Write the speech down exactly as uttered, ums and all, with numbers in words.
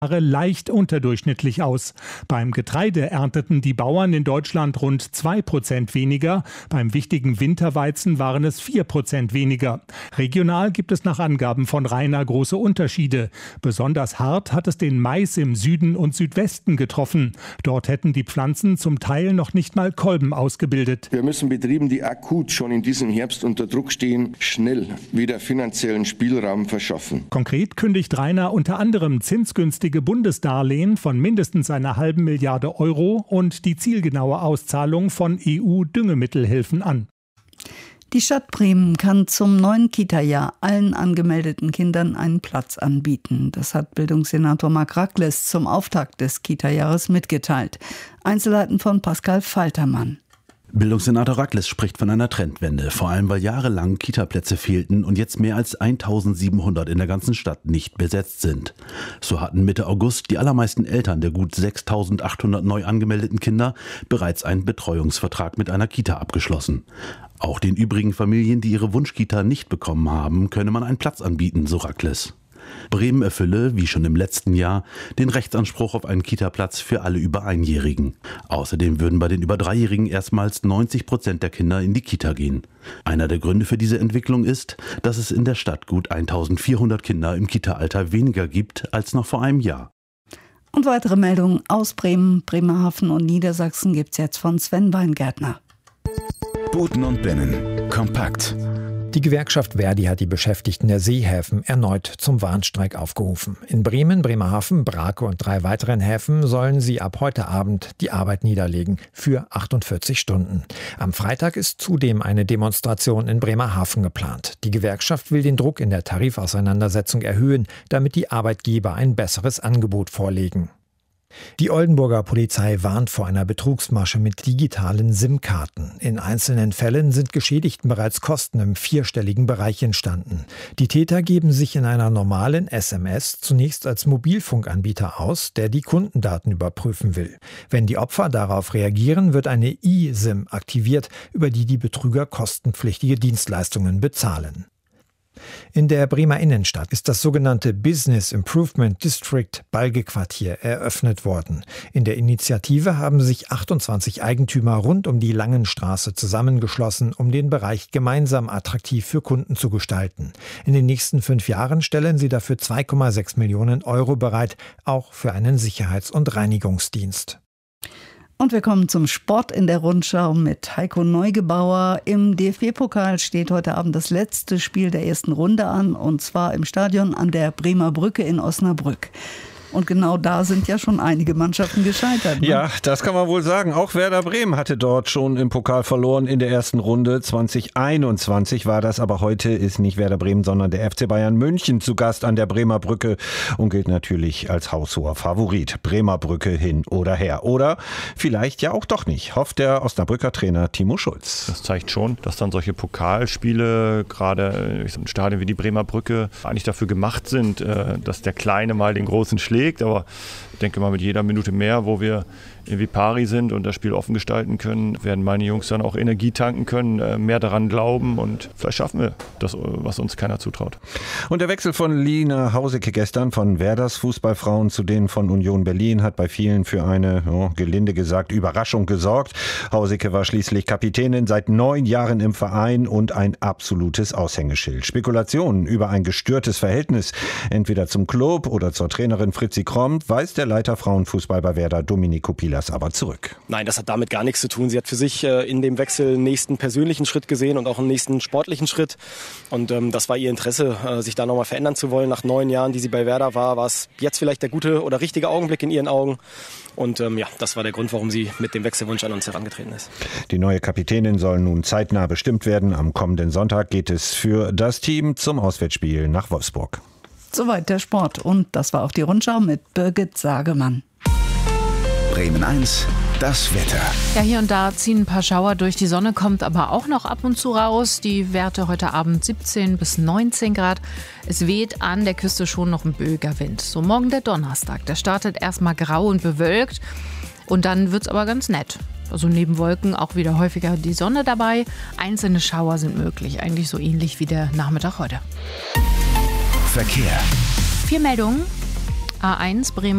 leicht unterdurchschnittlich aus. Beim Getreide ernteten die Bauern in Deutschland rund zwei Prozent weniger. Beim wichtigen Winterweizen waren es vier Prozent weniger. Regional gibt es nach Angaben von Rainer große Unterschiede. Besonders hart hat es den Mais im Süden und Südwesten getroffen. Dort hätten die Pflanzen zum Teil noch nicht mal Kolben ausgebildet. Wir müssen Betrieben, die akut schon in diesem Herbst unter Druck stehen, schnell wieder finanziellen Spielraum verschaffen. Konkret kündigt Rainer unter anderem zinsgünstige Bundesdarlehen von mindestens einer halben Milliarde Euro und die zielgenaue Auszahlung von E U-Düngemittelhilfen an. Die Stadt Bremen kann zum neuen Kita-Jahr allen angemeldeten Kindern einen Platz anbieten. Das hat Bildungssenator Marc Racles zum Auftakt des Kita-Jahres mitgeteilt. Einzelheiten von Pascal Faltermann. Bildungssenator Racles spricht von einer Trendwende, vor allem weil jahrelang Kita-Plätze fehlten und jetzt mehr als eintausendsiebenhundert in der ganzen Stadt nicht besetzt sind. So hatten Mitte August die allermeisten Eltern der gut sechstausendachthundert neu angemeldeten Kinder bereits einen Betreuungsvertrag mit einer Kita abgeschlossen. Auch den übrigen Familien, die ihre Wunschkita nicht bekommen haben, könne man einen Platz anbieten, so Racles. Bremen erfülle, wie schon im letzten Jahr, den Rechtsanspruch auf einen Kita-Platz für alle über Einjährigen. Außerdem würden bei den über Dreijährigen erstmals neunzig Prozent der Kinder in die Kita gehen. Einer der Gründe für diese Entwicklung ist, dass es in der Stadt gut eintausendvierhundert Kinder im Kita-Alter weniger gibt als noch vor einem Jahr. Und weitere Meldungen aus Bremen, Bremerhaven und Niedersachsen gibt's jetzt von Sven Weingärtner. Buten und Binnen. Kompakt. Die Gewerkschaft Verdi hat die Beschäftigten der Seehäfen erneut zum Warnstreik aufgerufen. In Bremen, Bremerhaven, Brake und drei weiteren Häfen sollen sie ab heute Abend die Arbeit niederlegen für achtundvierzig Stunden. Am Freitag ist zudem eine Demonstration in Bremerhaven geplant. Die Gewerkschaft will den Druck in der Tarifauseinandersetzung erhöhen, damit die Arbeitgeber ein besseres Angebot vorlegen. Die Oldenburger Polizei warnt vor einer Betrugsmasche mit digitalen SIM-Karten. In einzelnen Fällen sind Geschädigten bereits Kosten im vierstelligen Bereich entstanden. Die Täter geben sich in einer normalen S M S zunächst als Mobilfunkanbieter aus, der die Kundendaten überprüfen will. Wenn die Opfer darauf reagieren, wird eine eSIM aktiviert, über die die Betrüger kostenpflichtige Dienstleistungen bezahlen. In der Bremer Innenstadt ist das sogenannte Business Improvement District Balge-Quartier eröffnet worden. In der Initiative haben sich achtundzwanzig Eigentümer rund um die Langenstraße zusammengeschlossen, um den Bereich gemeinsam attraktiv für Kunden zu gestalten. In den nächsten fünf Jahren stellen sie dafür zwei Komma sechs Millionen Euro bereit, auch für einen Sicherheits- und Reinigungsdienst. Und wir kommen zum Sport in der Rundschau mit Heiko Neugebauer. Im D F B-Pokal steht heute Abend das letzte Spiel der ersten Runde an, und zwar im Stadion an der Bremer Brücke in Osnabrück. Und genau da sind ja schon einige Mannschaften gescheitert. Ne? Ja, das kann man wohl sagen. Auch Werder Bremen hatte dort schon im Pokal verloren in der ersten Runde. zwanzig einundzwanzig war das, aber heute ist nicht Werder Bremen, sondern der F C Bayern München zu Gast an der Bremer Brücke und gilt natürlich als haushoher Favorit. Bremer Brücke hin oder her. Oder vielleicht ja auch doch nicht, hofft der Osnabrücker Trainer Timo Schulz. Das zeigt schon, dass dann solche Pokalspiele, gerade in Stadien wie die Bremer Brücke, eigentlich dafür gemacht sind, dass der Kleine mal den Großen schlägt. Aber ich denke mal, mit jeder Minute mehr, wo wir wie pari sind und das Spiel offen gestalten können, werden meine Jungs dann auch Energie tanken können, mehr daran glauben, und vielleicht schaffen wir das, was uns keiner zutraut. Und der Wechsel von Lina Hauseke gestern von Werders Fußballfrauen zu denen von Union Berlin hat bei vielen für eine, oh, gelinde gesagt, Überraschung gesorgt. Hauseke war schließlich Kapitänin seit neun Jahren im Verein und ein absolutes Aushängeschild. Spekulationen über ein gestörtes Verhältnis, entweder zum Club oder zur Trainerin Fritzi Kromp, weist der Leiter Frauenfußball bei Werder Dominik Kopilas aber zurück. Nein, das hat damit gar nichts zu tun. Sie hat für sich äh, in dem Wechsel einen nächsten persönlichen Schritt gesehen und auch einen nächsten sportlichen Schritt. Und ähm, das war ihr Interesse, äh, sich da nochmal verändern zu wollen. Nach neun Jahren, die sie bei Werder war, war es jetzt vielleicht der gute oder richtige Augenblick in ihren Augen. Und ähm, ja, das war der Grund, warum sie mit dem Wechselwunsch an uns herangetreten ist. Die neue Kapitänin soll nun zeitnah bestimmt werden. Am kommenden Sonntag geht es für das Team zum Auswärtsspiel nach Wolfsburg. Soweit der Sport. Und das war auch die Rundschau mit Birgit Sagemann. Bremen eins, das Wetter. Ja, hier und da ziehen ein paar Schauer durch. Die Sonne kommt aber auch noch ab und zu raus. Die Werte heute Abend siebzehn bis neunzehn Grad. Es weht an der Küste schon noch ein böiger Wind. So morgen der Donnerstag. Der startet erstmal grau und bewölkt. Und dann wird's aber ganz nett. Also neben Wolken auch wieder häufiger die Sonne dabei. Einzelne Schauer sind möglich. Eigentlich so ähnlich wie der Nachmittag heute. Verkehr. Vier Meldungen. A eins Bremen